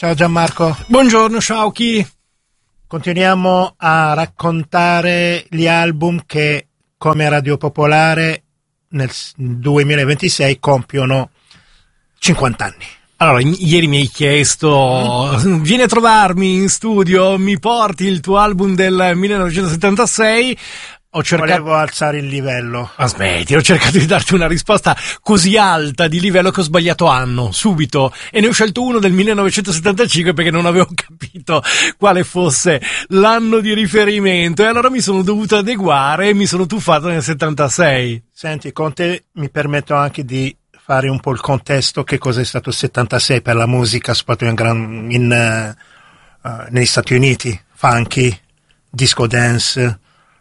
Ciao Gianmarco. Buongiorno Sciauchi. Continuiamo a raccontare gli album che come Radio Popolare nel 2026 compiono 50 anni. Allora, ieri mi hai chiesto, vieni a trovarmi in studio, mi porti il tuo album del 1976? Volevo alzare il livello. Aspetti, ho cercato di darti una risposta così alta di livello che ho sbagliato anno, subito, e ne ho scelto uno del 1975 perché non avevo capito quale fosse l'anno di riferimento, e allora mi sono dovuto adeguare e mi sono tuffato nel 76. Senti, con te mi permetto anche di fare un po' il contesto, che cos'è stato il 76 per la musica, soprattutto negli Stati Uniti, funky, disco dance,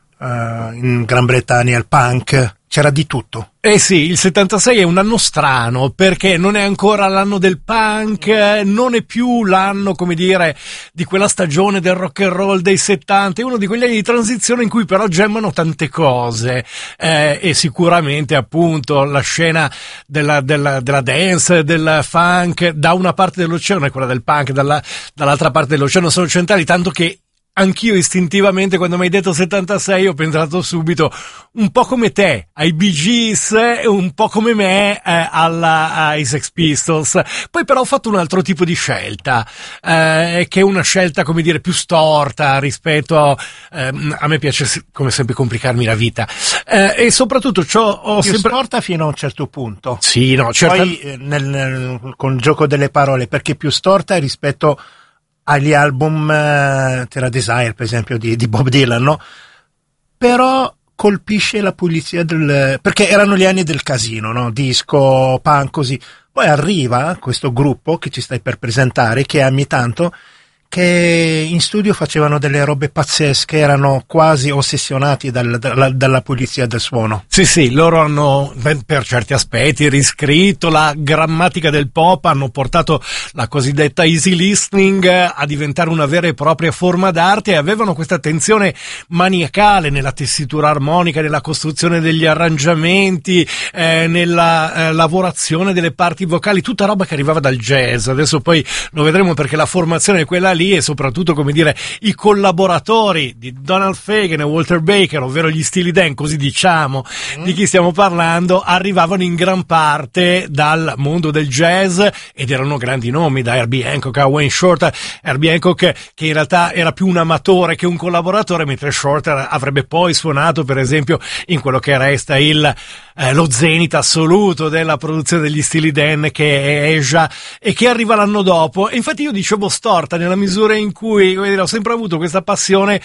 in Gran Bretagna il punk, c'era di tutto. Eh sì, il 76 è un anno strano perché non è ancora l'anno del punk, non è più l'anno, come dire, di quella stagione del rock and roll dei 70, è uno di quegli anni di transizione in cui però gemmano tante cose, e sicuramente appunto la scena della dance, del funk da una parte dell'oceano e quella del punk dall'altra parte dell'oceano sono centrali, tanto che anch'io istintivamente quando mi hai detto 76 ho pensato subito un po' come te ai Bee Gees e un po' come me ai Sex Pistols. Poi però ho fatto un altro tipo di scelta, che è una scelta, come dire, più storta rispetto a me piace come sempre complicarmi la vita, e soprattutto ho più sempre storta fino a un certo punto. Sì, no, certo. Poi con il gioco delle parole, perché più storta rispetto agli album Terra Desire, per esempio, di Bob Dylan, no? Però colpisce la pulizia perché erano gli anni del casino, no? Disco, punk, così. Poi arriva questo gruppo che ci stai per presentare, che ami tanto, che in studio facevano delle robe pazzesche, erano quasi ossessionati dalla pulizia del suono. Sì, loro hanno per certi aspetti riscritto la grammatica del pop, hanno portato la cosiddetta easy listening a diventare una vera e propria forma d'arte, e avevano questa attenzione maniacale nella tessitura armonica, nella costruzione degli arrangiamenti, nella lavorazione delle parti vocali, tutta roba che arrivava dal jazz. Adesso poi lo vedremo perché la formazione è quella lì, e soprattutto, come dire, i collaboratori di Donald Fagen e Walter Baker, ovvero gli Steely Dan, così diciamo, di chi stiamo parlando, arrivavano in gran parte dal mondo del jazz ed erano grandi nomi, da Herbie Hancock a Wayne Shorter. Herbie Hancock, che in realtà era più un amatore che un collaboratore, mentre Shorter avrebbe poi suonato, per esempio, in quello che resta lo zenith assoluto della produzione degli Steely Dan, che è Asia, e che arriva l'anno dopo. E infatti io dicevo storta nella misura in cui, come dire, ho sempre avuto questa passione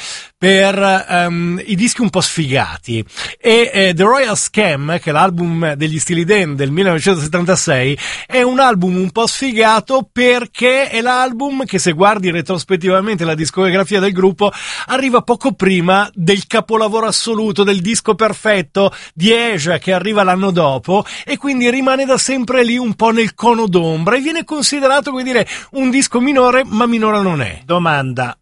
per i dischi un po' sfigati, e The Royal Scam, che è l'album degli Steely Dan del 1976, è un album un po' sfigato perché è l'album che, se guardi retrospettivamente la discografia del gruppo, arriva poco prima del capolavoro assoluto, del disco perfetto di Asia, che arriva l'anno dopo, e quindi rimane da sempre lì un po' nel cono d'ombra e viene considerato, come dire, un disco minore, ma minore non è. Domanda: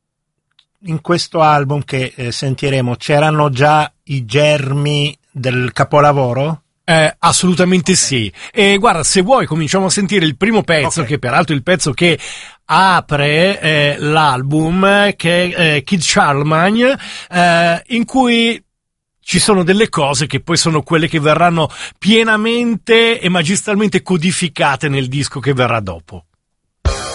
in questo album che sentiremo c'erano già i germi del capolavoro? Assolutamente sì. E guarda, se vuoi cominciamo a sentire il primo pezzo, che peraltro è il pezzo che apre l'album, che è Kid Charlemagne, in cui ci sono delle cose che poi sono quelle che verranno pienamente e magistralmente codificate nel disco che verrà dopo.